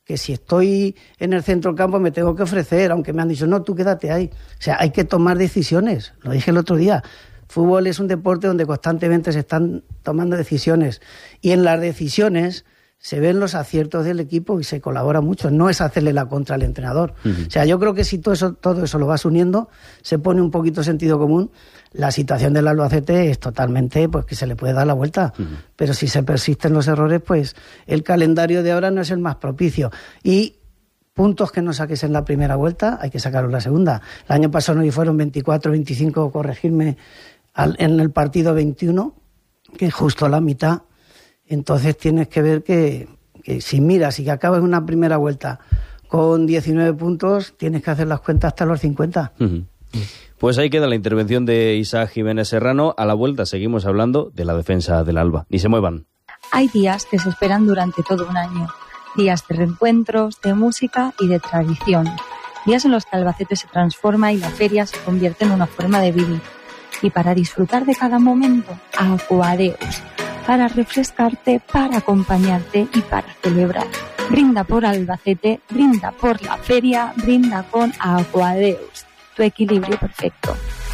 que si estoy en el centro del campo me tengo que ofrecer, aunque me han dicho, no, tú quédate ahí. O sea, hay que tomar decisiones, lo dije el otro día. Fútbol es un deporte donde constantemente se están tomando decisiones, y en las decisiones se ven los aciertos del equipo y se colabora mucho. No es hacerle la contra al entrenador. O sea, yo creo que si todo eso lo vas uniendo, se pone un poquito sentido común. La situación del Albacete es totalmente, pues, que se le puede dar la vuelta. Pero si se persisten los errores, pues el calendario de ahora no es el más propicio. Y puntos que no saques en la primera vuelta, hay que sacarlos en la segunda. El año pasado no fueron 24, 25, corregirme, en el partido 21, que es justo la mitad. Entonces tienes que ver que si miras y que acabas una primera vuelta con 19 puntos, tienes que hacer las cuentas hasta los 50. Pues ahí queda la intervención de Isaac Jiménez Serrano. A la vuelta seguimos hablando de la defensa del Alba. Ni se muevan. Hay días que se esperan durante todo un año. Días de reencuentros, de música y de tradición. Días en los que Albacete se transforma y la feria se convierte en una forma de vivir. Y para disfrutar de cada momento, Aquadeus. Para refrescarte, para acompañarte y para celebrar. Brinda por Albacete, brinda por la feria, brinda con Aquadeus. Tu equilibrio perfecto.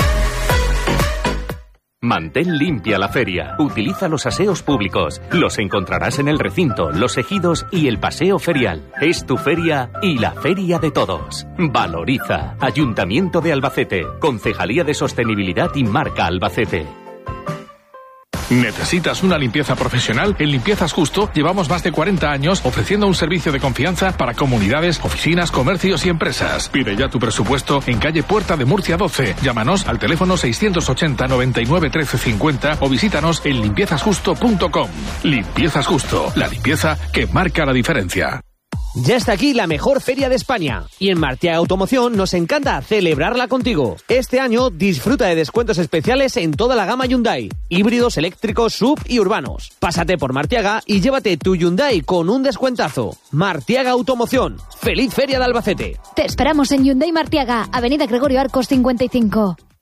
Mantén limpia la feria. Utiliza los aseos públicos. Los encontrarás en el recinto, los ejidos y el paseo ferial. Es tu feria y la feria de todos. Valoriza. Ayuntamiento de Albacete. Concejalía de Sostenibilidad y Marca Albacete. ¿Necesitas una limpieza profesional? En Limpiezas Justo llevamos más de 40 años ofreciendo un servicio de confianza para comunidades, oficinas, comercios y empresas. Pide ya tu presupuesto en calle Puerta de Murcia 12. Llámanos al teléfono 680 99 13 50 o visítanos en limpiezasjusto.com. Limpiezas Justo, la limpieza que marca la diferencia. Ya está aquí la mejor feria de España y en Martiaga Automoción nos encanta celebrarla contigo. Este año disfruta de descuentos especiales en toda la gama Hyundai, híbridos, eléctricos, SUV y urbanos. Pásate por Martiaga y llévate tu Hyundai con un descuentazo. Martiaga Automoción. ¡Feliz Feria de Albacete! Te esperamos en Hyundai Martiaga, Avenida Gregorio Arcos 55.